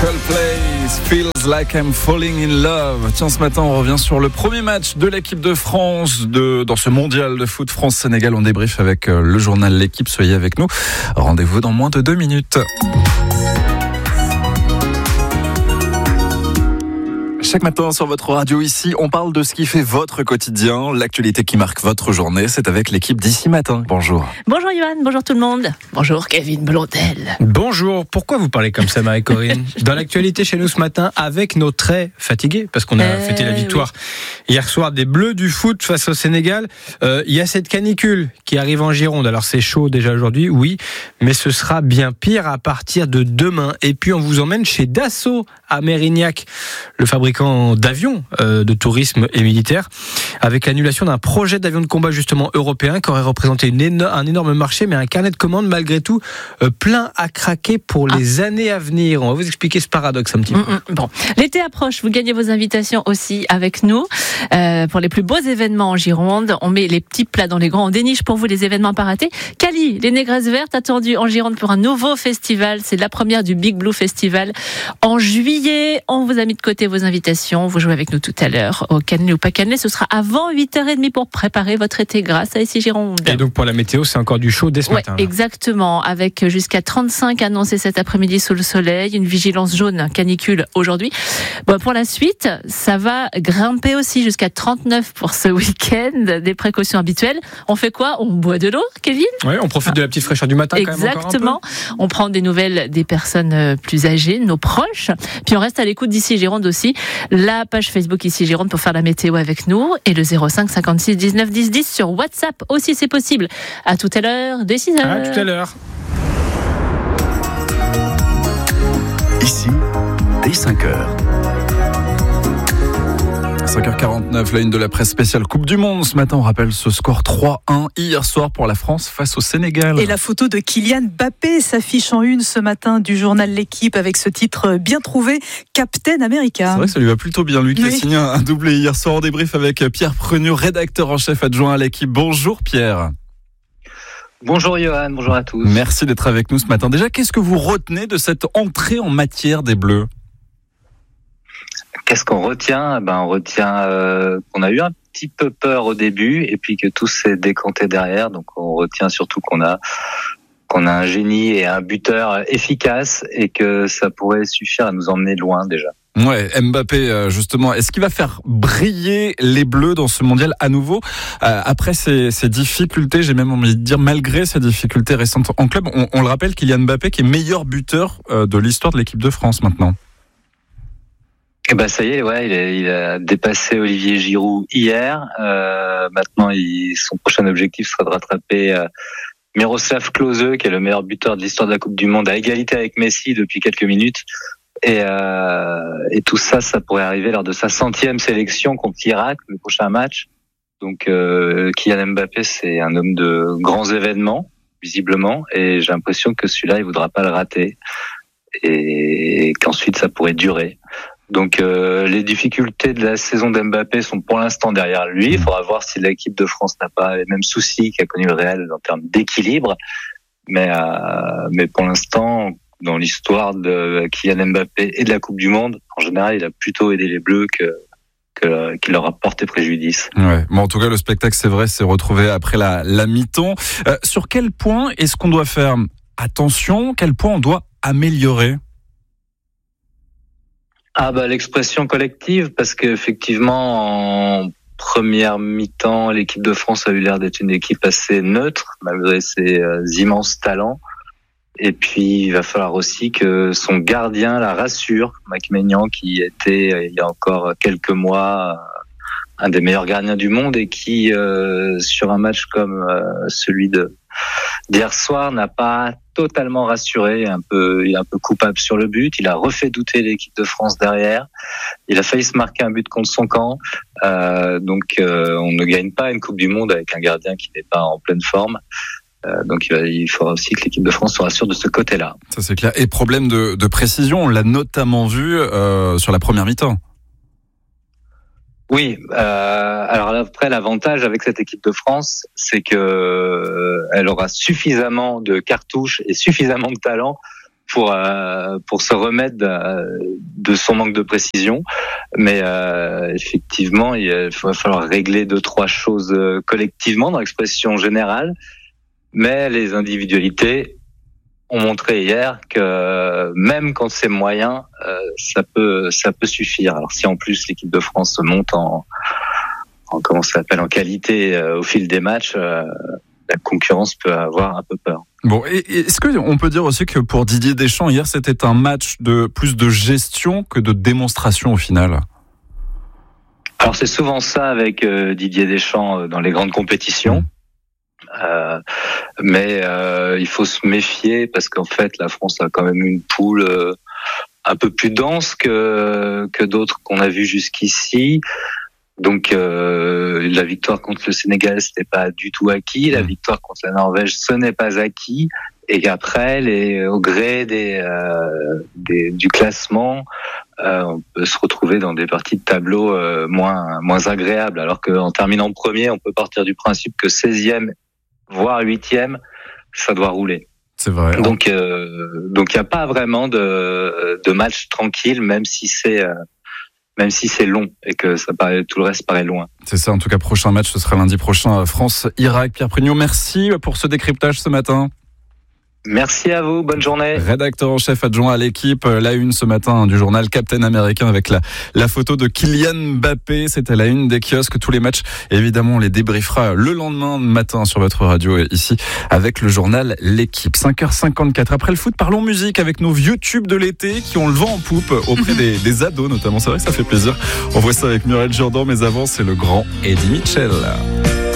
Coldplay, Feels Like I'm Falling in Love. Tiens, ce matin, on revient sur le premier match de l'équipe de France dans ce mondial de foot France-Sénégal. On débrief avec le journal L'équipe. Soyez avec nous. Rendez-vous dans moins de 2 minutes. Chaque matin sur votre radio ici, on parle de ce qui fait votre quotidien, l'actualité qui marque votre journée. C'est avec l'équipe d'Ici Matin. Bonjour. Bonjour Yohan, bonjour tout le monde. Bonjour Kevin Blondel. Bonjour, pourquoi vous parlez comme ça Marie-Corinne? Dans l'actualité chez nous ce matin, avec nos traits fatigués, parce qu'on a fêté la victoire hier soir des Bleus du foot face au Sénégal. Il y a cette canicule qui arrive en Gironde. Alors c'est chaud déjà aujourd'hui, oui, mais ce sera bien pire à partir de demain. Et puis on vous emmène chez Dassault à Mérignac, le fabricant d'avions de tourisme et militaire, avec l'annulation d'un projet d'avion de combat justement européen qui aurait représenté un énorme marché, mais un carnet de commandes malgré tout plein à craquer pour les années à venir. On va vous expliquer ce paradoxe un petit peu. Bon, l'été approche, vous gagnez vos invitations aussi avec nous pour les plus beaux événements en Gironde. On met les petits plats dans les grands, on déniche pour vous les événements à pas rater. Cali, les Négresses Vertes, attendues en Gironde pour un nouveau festival. C'est la première du Big Blue Festival en juillet. On vous a mis de côté vos invitations. Vous jouez avec nous tout à l'heure au cannelé ou pas cannelé. Ce sera avant 8h30 pour préparer votre été grâce à Ici Gironde. Et donc pour la météo, c'est encore du chaud dès ce matin. Exactement. Avec jusqu'à 35 annoncés cet après-midi sous le soleil. Une vigilance jaune canicule aujourd'hui. Bon, pour la suite, ça va grimper aussi jusqu'à 39 pour ce week-end. Des précautions habituelles. On fait quoi? On boit de l'eau, Kevin? Oui, on profite de la petite fraîcheur du matin. Exactement. On prend des nouvelles des personnes plus âgées, nos proches. Puis on reste à l'écoute d'Ici Gironde aussi. La page Facebook Ici Gironde pour faire la météo avec nous. Et le 05 56 19 10 10 sur WhatsApp aussi, c'est possible. À tout à l'heure, dès 6h. À tout à l'heure. Ici, dès 5h. 5h49, la une de la presse spéciale Coupe du Monde. Ce matin, on rappelle ce score 3-1 hier soir pour la France face au Sénégal. Et la photo de Kylian Mbappé s'affiche en une ce matin du journal L'équipe avec ce titre bien trouvé, Captain America. C'est vrai que ça lui va plutôt bien, lui qui a signé un doublé hier soir. En débrief avec Pierre Prenu, rédacteur en chef adjoint à l'équipe. Bonjour Pierre. Bonjour Yohan, bonjour à tous. Merci d'être avec nous ce matin. Déjà, qu'est-ce que vous retenez de cette entrée en matière des Bleus ? Qu'est-ce qu'on retient? On retient qu'on a eu un petit peu peur au début et puis que tout s'est décanté derrière. Donc on retient surtout qu'on a un génie et un buteur efficace et que ça pourrait suffire à nous emmener loin déjà. Ouais, Mbappé justement, est-ce qu'il va faire briller les Bleus dans ce mondial à nouveau après ces difficultés, j'ai même envie de dire malgré ces difficultés récentes en club? On le rappelle, Kylian Mbappé qui est meilleur buteur de l'histoire de l'équipe de France maintenant. Et ça y est, il a dépassé Olivier Giroud hier. Maintenant, son prochain objectif sera de rattraper Miroslav Klose, qui est le meilleur buteur de l'histoire de la Coupe du Monde, à égalité avec Messi depuis quelques minutes. Et tout ça pourrait arriver lors de sa 100e sélection contre l'Irak, le prochain match. Donc, Kylian Mbappé, c'est un homme de grands événements, visiblement, et j'ai l'impression que celui-là, il voudra pas le rater, et qu'ensuite ça pourrait durer. Donc les difficultés de la saison d'Mbappé sont pour l'instant derrière lui. Il faudra voir si l'équipe de France n'a pas les mêmes soucis qu'a connu le Real en termes d'équilibre. Mais pour l'instant, dans l'histoire de Kylian Mbappé et de la Coupe du Monde, en général, il a plutôt aidé les Bleus qu'il leur a porté préjudice. Ouais. Bon, en tout cas, le spectacle, c'est vrai, s'est retrouvé après la mi-temps. Sur quel point est-ce qu'on doit faire attention? Quel point on doit améliorer? L'expression collective, parce qu'effectivement, en première mi-temps, l'équipe de France a eu l'air d'être une équipe assez neutre, malgré ses immenses talents. Et puis, il va falloir aussi que son gardien la rassure, Mike Maignan, qui était, il y a encore quelques mois, un des meilleurs gardiens du monde et qui, sur un match comme celui d'hier soir, n'a pas totalement rassuré, il est un peu coupable sur le but, il a refait douter l'équipe de France derrière, il a failli se marquer un but contre son camp, donc on ne gagne pas une Coupe du Monde avec un gardien qui n'est pas en pleine forme. Donc il faudra aussi que l'équipe de France soit sûre de ce côté-là. Ça c'est clair. Et problème de précision, on l'a notamment vu sur la première mi-temps. Oui, alors après l'avantage avec cette équipe de France, c'est que elle aura suffisamment de cartouches et suffisamment de talent pour se remettre de son manque de précision. Mais effectivement, il va falloir régler 2-3 choses collectivement dans l'expression générale. Mais les individualités ont montré hier que même quand c'est moyen, ça peut suffire. Alors si en plus l'équipe de France se monte en qualité au fil des matchs, la concurrence peut avoir un peu peur. Bon, est-ce qu'on peut dire aussi que pour Didier Deschamps, hier, c'était un match de plus de gestion que de démonstration au final? Alors c'est souvent ça avec Didier Deschamps dans les grandes compétitions. Mais il faut se méfier parce qu'en fait la France a quand même une poule un peu plus dense que d'autres qu'on a vues jusqu'ici. Donc la victoire contre le Sénégal, c'était pas du tout acquis. La victoire contre la Norvège, ce n'est pas acquis. Et après, au gré du classement, on peut se retrouver dans des parties de tableau moins agréables. Alors qu'en terminant premier, on peut partir du principe que 16e, voire 8e, ça doit rouler. C'est vrai. Donc il n'y a pas vraiment de match tranquille, même si c'est long et que tout le reste paraît loin. C'est ça, en tout cas, prochain match, ce sera lundi prochain, France-Irak. Pierre Prugnot, merci pour ce décryptage ce matin. Merci à vous, bonne journée. Rédacteur en chef adjoint à l'équipe, la une ce matin du journal Captain Américain avec la photo de Kylian Mbappé. C'était la une des kiosques, tous les matchs. Évidemment, on les débriefera le lendemain matin sur votre radio ici avec le journal L'équipe. 5h54. Après le foot, parlons musique avec nos vieux tubes de l'été qui ont le vent en poupe auprès des ados notamment. C'est vrai que ça fait plaisir. On voit ça avec Muriel Jourdan, mais avant, c'est le grand Eddie Mitchell.